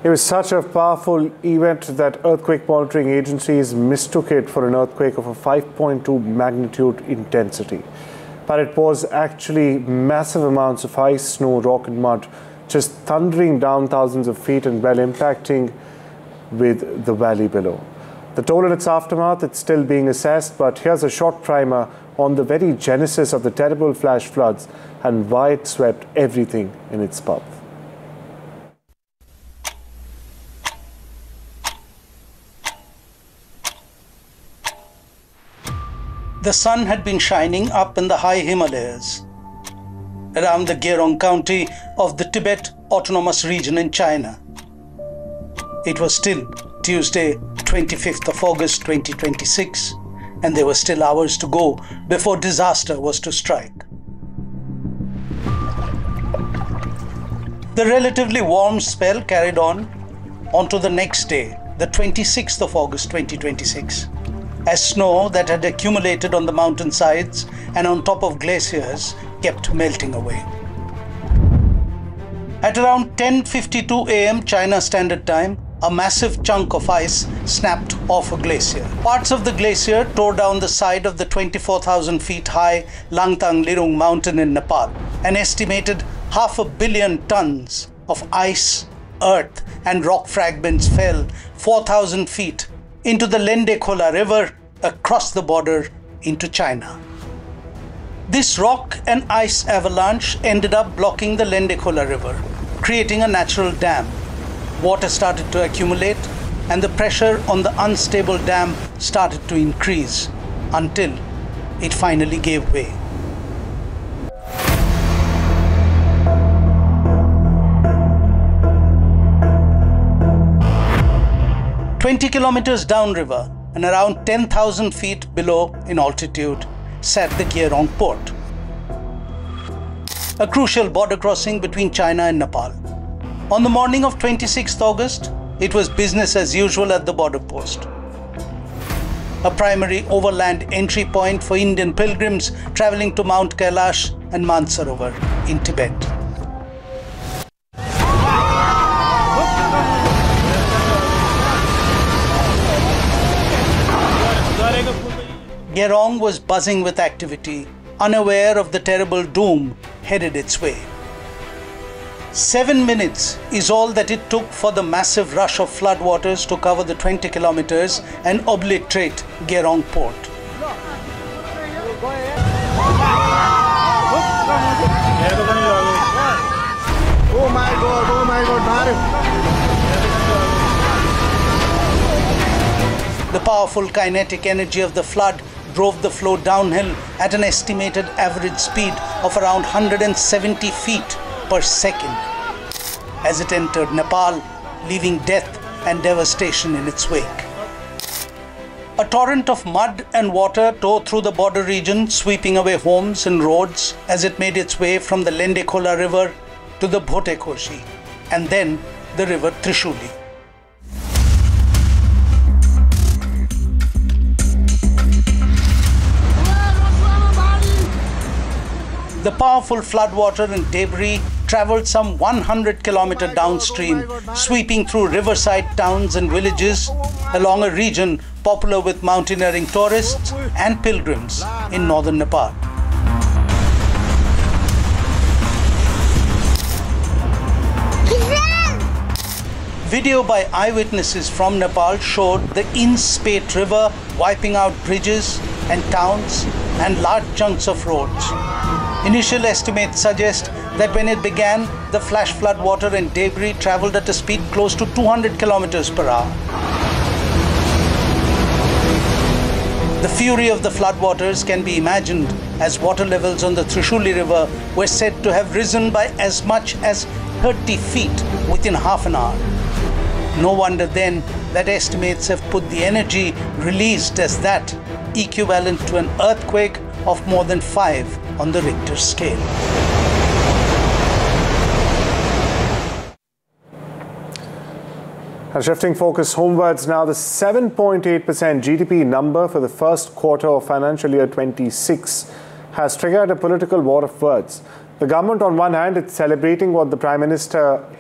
It was such a powerful event that earthquake monitoring agencies mistook it for an earthquake of a 5.2 magnitude intensity. But it was actually massive amounts of ice, snow, rock and mud just thundering down thousands of feet and well impacting with the valley below. The toll and its aftermath, it's still being assessed, but here's a short primer on the very genesis of the terrible flash floods and why it swept everything in its path. The sun had been shining up in the high Himalayas, around the Gerong County of the Tibet Autonomous Region in China. It was still Tuesday, 25th of August 2026, and there were still hours to go before disaster was to strike. The relatively warm spell carried on onto the next day, the 26th of August 2026, as snow that had accumulated on the mountainsides and on top of glaciers kept melting away. At around 10:52 a.m. China Standard Time, a massive chunk of ice snapped off a glacier. Parts of the glacier tore down the side of the 24,000 feet high Langtang Lirung mountain in Nepal. An estimated 500 million tons of ice, earth and rock fragments fell 4,000 feet into the Lende Khola River across the border into China. This rock and ice avalanche ended up blocking the Lende Khola River, creating a natural dam. Water started to accumulate and the pressure on the unstable dam started to increase until it finally gave way. "20 kilometers downriver and around 10,000 feet below in altitude sat the Gerong port, a crucial border crossing between China and Nepal. On the morning of 26th August, it was business as usual at the border post, a primary overland entry point for Indian pilgrims traveling to Mount Kailash and Mansarovar in Tibet. Gerong was buzzing with activity, unaware of the terrible doom headed its way. 7 minutes is all that it took for the massive rush of floodwaters to cover the 20 kilometers and obliterate Gerong port. Oh my God, The powerful kinetic energy of the flood drove the flow downhill at an estimated average speed of around 170 feet per second as it entered Nepal, leaving death and devastation in its wake. A torrent of mud and water tore through the border region, sweeping away homes and roads as it made its way from the Lende Khola River to the Bhote Koshi and then the river Trishuli. The powerful floodwater and debris traveled some 100 kilometers downstream, sweeping through riverside towns and villages along a region popular with mountaineering tourists and pilgrims in northern Nepal. Video by eyewitnesses from Nepal showed the In-Spate River wiping out bridges and towns and large chunks of roads. Initial estimates suggest that when it began, the flash flood water and debris traveled at a speed close to 200 kilometers per hour. The fury of the floodwaters can be imagined as water levels on the Trishuli River were said to have risen by as much as 30 feet within half an hour. No wonder then that estimates have put the energy released as that equivalent to an earthquake of more than 5 on the Richter scale. And shifting focus homewards now, the 7.8% GDP number for the first quarter of financial year 26 has triggered a political war of words. The government, on one hand, is celebrating what the Prime Minister